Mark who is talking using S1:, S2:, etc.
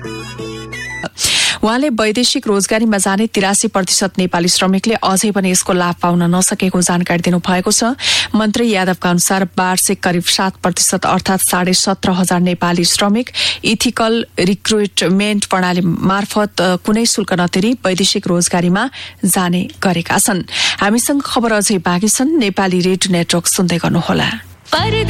S1: उहाँले वैदेशिक रोजगारीमा जाने 83% नेपाली श्रमिकले अझै पनि यसको लाभ पाउन नसकेको जानकारी दिनुभएको छ। मन्त्री यादवका अनुसार वार्षिक करिब 7% अर्थात 17,500 नेपाली श्रमिक इथिकल रिक्रुटमेन्ट प्रणाली मार्फत कुनै शुल्क नतिरी वैदेशिक रोजगारीमा जाने गरेका छन्। हामीसँग खबर अझै बाँकी छन्। नेपाली रेडियो नेटवर्क सुन्दै गर्नुहोला।